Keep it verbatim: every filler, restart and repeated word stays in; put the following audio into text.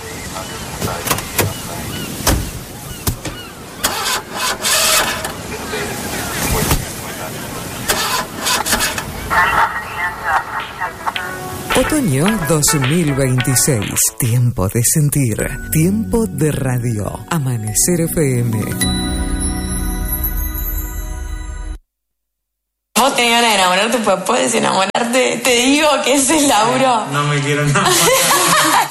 Otoño dos mil veintiséis. Tiempo de sentir. Tiempo de radio. Amanecer F M. Vos tenés ganas de enamorarte, pues puedes enamorarte. Te digo que ese es Lauro. No me quiero enamorar.